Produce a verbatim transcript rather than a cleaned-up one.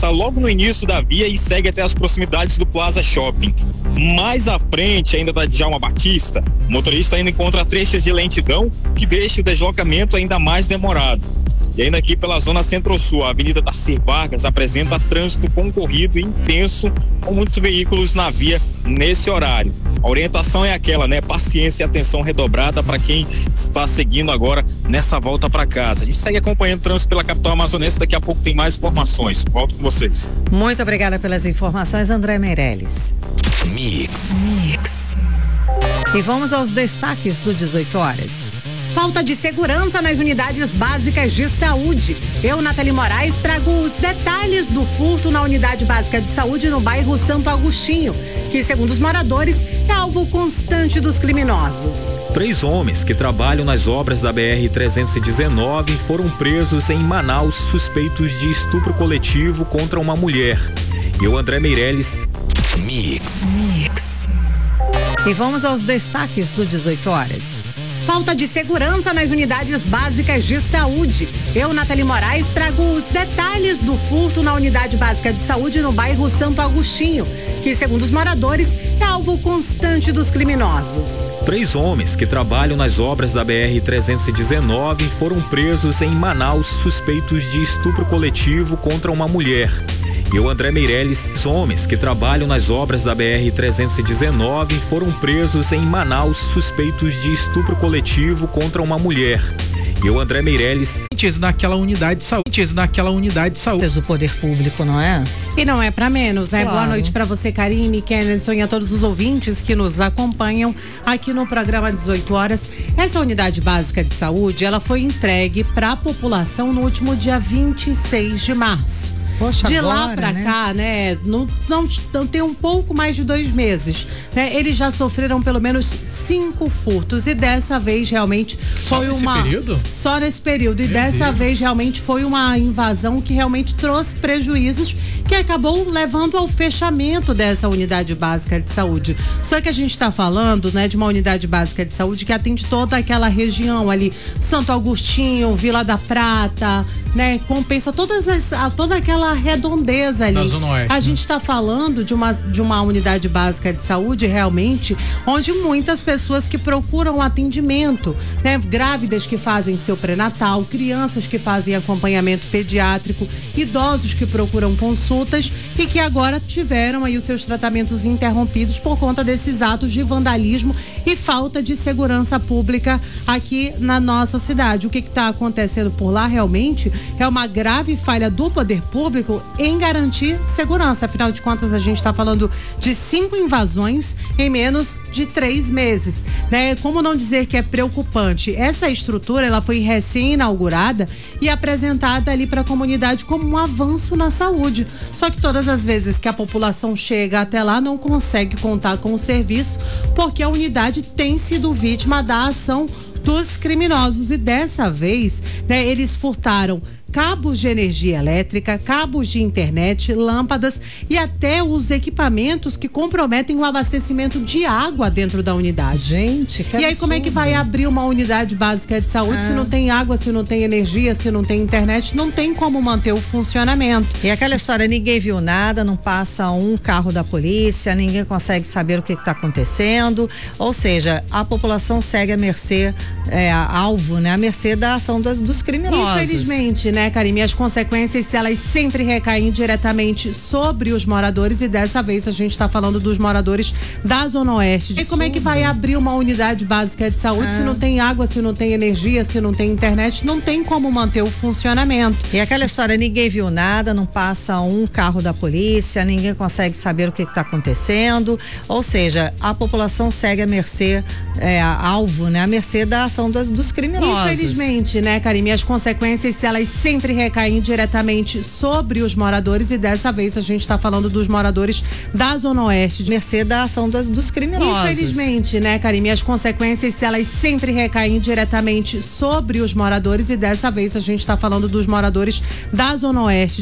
começa logo no início da via e segue até as proximidades do Plaza Shopping. Mais à frente, ainda da Djalma Batista, o motorista ainda encontra trechos de lentidão que deixa o deslocamento ainda mais demorado. E ainda aqui pela zona centro-sul, a Avenida Darcy Vargas apresenta trânsito concorrido e intenso, com muitos veículos na via nesse horário. A orientação é aquela, né? Paciência e atenção redobrada para quem está seguindo agora nessa volta para casa. A gente segue acompanhando o trânsito pela capital amazonense, daqui a pouco tem mais informações. Volto com vocês. Muito obrigada pelas informações, André Meirelles. Mix. Mix. E vamos aos destaques do dezoito horas. Falta de segurança nas unidades básicas de saúde. Eu, Nathalie Moraes, trago os detalhes do furto na unidade básica de saúde no bairro Santo Agostinho, que, segundo os moradores, é alvo constante dos criminosos. Três homens que trabalham nas obras da B R trezentos e dezenove foram presos em Manaus suspeitos de estupro coletivo contra uma mulher. Eu, André Meirelles. Mix. Mix. E vamos aos destaques do dezoito horas. Falta de segurança nas unidades básicas de saúde. Eu, Nathalie Moraes, trago os detalhes do furto na unidade básica de saúde no bairro Santo Agostinho, que, segundo os moradores, é alvo constante dos criminosos. Três homens que trabalham nas obras da B R trezentos e dezenove foram presos em Manaus suspeitos de estupro coletivo contra uma mulher. Eu, André Meirelles, os homens que trabalham nas obras da B R trezentos e dezenove foram presos em Manaus suspeitos de estupro coletivo contra uma mulher. Eu, André Meirelles. Naquela unidade de saúde, naquela unidade de saúde. Do poder público, não é? E não é pra menos, né? Claro. Boa noite pra você, Karine, Kennedy e a todos os ouvintes que nos acompanham aqui no programa dezoito horas. Essa unidade básica de saúde, ela foi entregue pra população no último dia vinte e seis de março. Poxa, de agora, lá pra né? cá, né, não, não, não tem um pouco mais de dois meses, né? Eles já sofreram pelo menos cinco furtos e dessa vez realmente Só foi nesse uma período? só nesse período e Meu dessa Deus. vez realmente foi uma invasão que realmente trouxe prejuízos que acabou levando ao fechamento dessa unidade básica de saúde. Só que a gente está falando, né, de uma unidade básica de saúde que atende toda aquela região ali, Santo Agostinho, Vila da Prata, né, compensa todas as, a, toda aquela redondeza ali. Da Zona Oeste, a né? gente está falando de uma, de uma unidade básica de saúde realmente onde muitas pessoas que procuram atendimento, né, grávidas que fazem seu pré-natal, crianças que fazem acompanhamento pediátrico, idosos que procuram consultas e que agora tiveram aí os seus tratamentos interrompidos por conta desses atos de vandalismo e falta de segurança pública aqui na nossa cidade. O que está acontecendo por lá realmente é uma grave falha do poder público em garantir segurança. Afinal de contas, a gente está falando de cinco invasões em menos de três meses, né? Como não dizer que é preocupante? Essa estrutura, ela foi recém-inaugurada e apresentada ali para a comunidade como um avanço na saúde. Só que todas as vezes que a população chega até lá, não consegue contar com o serviço, porque a unidade tem sido vítima da ação dos criminosos e dessa vez, né, eles furtaram cabos de energia elétrica, cabos de internet, lâmpadas e até os equipamentos que comprometem o abastecimento de água dentro da unidade. Gente, que E aí absurdo. como é que vai abrir uma unidade básica de saúde Ah. se não tem água, se não tem energia, se não tem internet, não tem como manter o funcionamento. E aquela história, ninguém viu nada, não passa um carro da polícia, ninguém consegue saber o que está acontecendo, ou seja, a população segue à mercê, é, alvo, né, à mercê da ação dos, dos criminosos. Infelizmente, né, Karime, as consequências, elas sempre recaem diretamente sobre os moradores e dessa vez a gente está falando dos moradores da Zona Oeste. E como é que vai abrir uma unidade básica de saúde Ah. se não tem água, se não tem energia, se não tem internet, não tem como manter o funcionamento. E aquela história, ninguém viu nada, não passa um carro da polícia, ninguém consegue saber o que está acontecendo, ou seja, a população segue à mercê, é, alvo, né, à mercê da ação dos, dos criminosos. Infelizmente, né, Karime, as consequências, elas sempre recaem diretamente sobre os moradores e dessa vez a gente está falando dos moradores da Zona Oeste. Mercê da ação dos, dos criminosos. Infelizmente, né, Karime, as consequências, elas sempre recaem diretamente sobre os moradores e dessa vez a gente está falando dos moradores da Zona Oeste.